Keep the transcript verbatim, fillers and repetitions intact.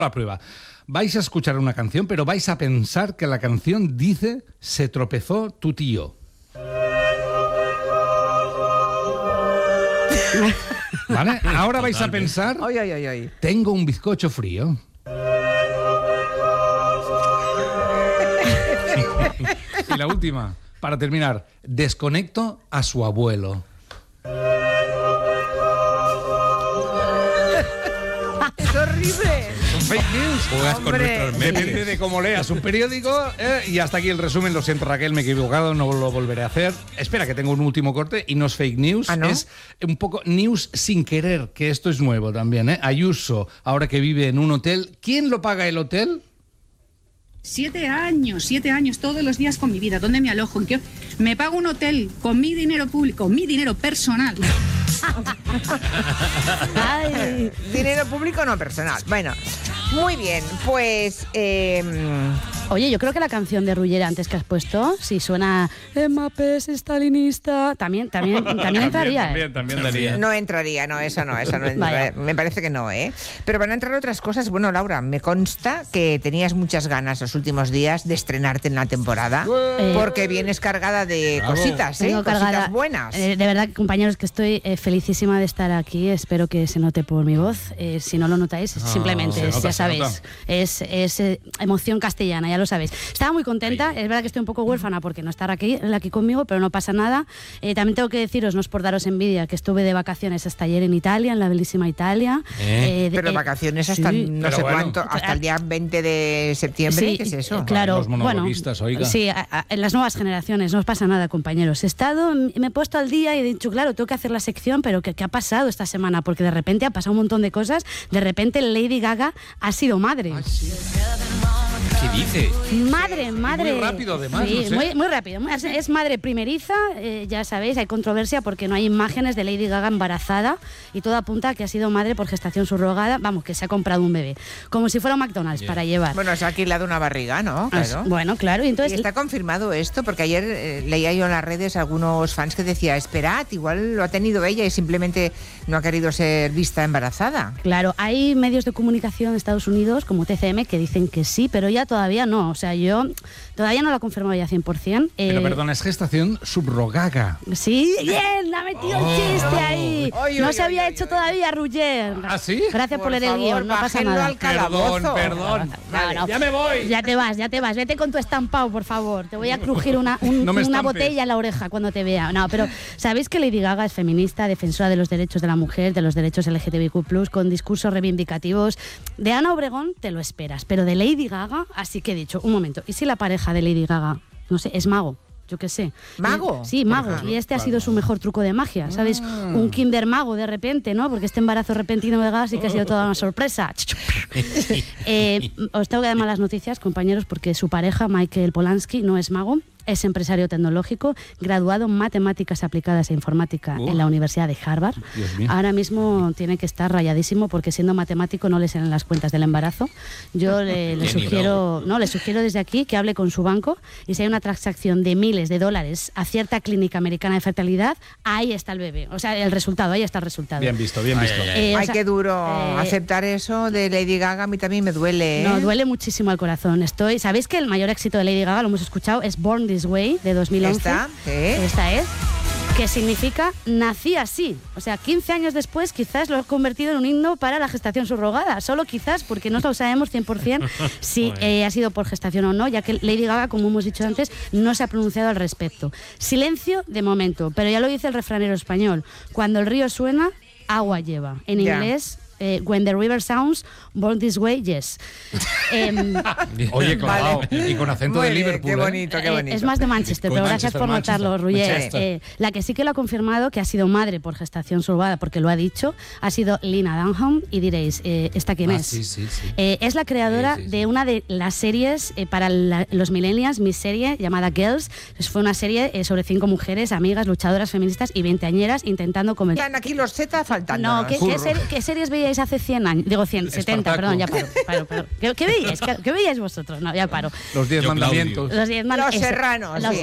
La prueba. Vais a escuchar una canción, pero vais a pensar que la canción dice "se tropezó tu tío". ¿Vale? Ahora vais a pensar Ay, ay, ay, ay. "tengo un bizcocho frío". Y la última, para terminar, "desconecto a su abuelo". ¡Es horrible! Son fake news. Juegas con Hombre. nuestros memes. Depende de cómo leas un periódico. eh, y hasta aquí el resumen. Lo siento, Raquel, me he equivocado, no lo volveré a hacer. Espera, que tengo un último corte y no es fake news. ¿Ah, no? Es un poco news sin querer, que esto es nuevo también. ¿eh? Ayuso, ahora que vive en un hotel. ¿Quién lo paga el hotel? Siete años, siete años, todos los días con mi vida. ¿Dónde me alojo? ¿En qué? Me pago un hotel con mi dinero público, mi dinero personal. Ay, dinero público no personal. Bueno, muy bien, pues... Eh, Oye, yo creo que la canción de Rullera antes que has puesto, si suena Emma Pes, stalinista, también, también, también entraría. También, ¿eh? también daría. no entraría, no, eso no, eso no Vaya. entra, me parece que no, ¿eh? Pero van a entrar otras cosas. Bueno, Laura, me consta que tenías muchas ganas los últimos días de estrenarte en la temporada, Eh, porque vienes cargada de Bravo. cositas, ¿eh? Tengo Cositas cargada. buenas. Eh, de verdad, compañeros, que estoy eh, felicísima de estar aquí. Espero que se note por mi voz. Eh, si no lo notáis, simplemente se es, nota, ya se sabéis, nota. es, es eh, emoción castellana, ya lo sabéis. Estaba muy contenta. Es verdad que estoy un poco huérfana porque no estar aquí, aquí conmigo, pero no pasa nada. Eh, también tengo que deciros, no es por daros envidia, que estuve de vacaciones hasta ayer en Italia, en la bellísima Italia. ¿Eh? Eh, de- Pero eh, vacaciones hasta sí. no Pero sé bueno. cuánto, hasta el día veinte de septiembre, Sí, ¿qué es eso? Claro, Los bueno, monologuistas, oiga. sí, a- a- en las nuevas generaciones, no os pasa nada, compañeros. He estado, me he puesto al día y he dicho, claro, tengo que hacer la sección, pero ¿qué, qué ha pasado esta semana? Porque de repente ha pasado un montón de cosas. De repente Lady Gaga ha sido madre. ¿Qué dice? Madre, madre. muy rápido, además, Sí, no sé. muy, muy rápido. Es, es madre primeriza, eh, ya sabéis, hay controversia porque no hay imágenes de Lady Gaga embarazada y todo apunta a que ha sido madre por gestación subrogada. Vamos, que se ha comprado un bebé. Como si fuera un McDonald's para llevar. Bueno, se ha alquilado una barriga, ¿no? Ah, Claro. Bueno, claro. Y ¿Y entonces, está confirmado esto? Porque ayer eh, leía yo en las redes algunos fans que decía, esperad, igual lo ha tenido ella y simplemente no ha querido ser vista embarazada. claro, hay medios de comunicación de Estados Unidos, como T C M, que dicen que sí, pero ella todavía no. O sea, yo todavía no lo ha confirmado ya cien por ciento. Eh, Pero perdona, es gestación subrogada. Sí, bien, ha metido el chiste ahí. Ay, no ay, se había ay, hecho ay, todavía, Ruller. ¿Ah, sí? Gracias por, Por leer el favor, guión, no pasa bájenlo nada. al calabozo. perdón. No, no. Ya me voy. Ya te vas, ya te vas. Vete con tu estampado, por favor. Te voy a crujir una, un- No me una estampes. botella en la oreja cuando te vea. No, pero ¿sabéis que Lady Gaga es feminista, defensora de los derechos de la mujer, de los derechos L G T B Q plus, con discursos reivindicativos? De Ana Obregón te lo esperas, pero de Lady Gaga, así que he dicho, un momento, ¿y si la pareja de Lady Gaga, no sé, es mago? Yo qué sé. ¿Mago? Y- sí, mago. Y este ha sido su mejor truco de magia, ¿sabes? Un Kinder mago de repente, ¿no? Porque este embarazo repentino de Gaga sí que ha sido toda una sorpresa. Eh, os tengo que dar malas noticias, compañeros, porque su pareja, Michael Polanski, no es mago. Es empresario tecnológico, graduado en matemáticas aplicadas e informática Uh. en la Universidad de Harvard. Dios mío. Ahora mismo tiene que estar rayadísimo porque siendo matemático no le salen las cuentas del embarazo. Yo le, le Qué sugiero, no, le sugiero desde aquí que hable con su banco y si hay una transacción de miles de dólares a cierta clínica americana de fertilidad, ahí está el bebé. O sea, el resultado, ahí está el resultado. Bien visto, bien visto. Ay, ay, Eh, o Ay, sea, qué duro eh, aceptar eso de Lady Gaga, a mí también me duele, ¿eh? No, duele muchísimo al corazón. Estoy, ¿sabéis que el mayor éxito de Lady Gaga, lo hemos escuchado, es Born This Way, de dos mil once? ¿Esta? ¿Sí? Esta es. Que significa nací así. O sea, quince años después quizás lo he convertido en un himno para la gestación subrogada. Solo quizás, porque no lo sabemos cien por ciento si eh, ha sido por gestación o no, ya que Lady Gaga, como hemos dicho antes, no se ha pronunciado al respecto. Silencio de momento, pero ya lo dice el refranero español. Cuando el río suena, agua lleva. En Ya. inglés... Eh, when the river sounds, born this way, yes. Em, Oye, clavado. Vale. Y con acento Muy de bien, Liverpool. qué ¿eh? bonito, qué Eh, bonito. es más de Manchester, Con pero gracias Manchester, por notarlo, Manchester, Ruller. Manchester. Eh, la que sí que lo ha confirmado, que ha sido madre por gestación subrogada, porque lo ha dicho, ha sido Lena Dunham. Y diréis, eh, ¿esta quién Ah, es? sí, sí, sí. Eh, es la creadora Sí, sí, sí. de una de las series eh, para la- los millennials, mi serie llamada Girls. Pues fue una serie eh, sobre cinco mujeres, amigas, luchadoras feministas y veinteañeras intentando convencer. Están aquí los Z faltando. No, ¿qué, qué, seri- qué series veíais hace cien años? Digo cien, setenta, perdón, ya paro. paro, paro. ¿Qué, qué veíais? ¿Qué, qué veíais vosotros? No, ya paro. Los diez Yo, mandamientos. Los, diez man- Los eso, Serranos, los- sí.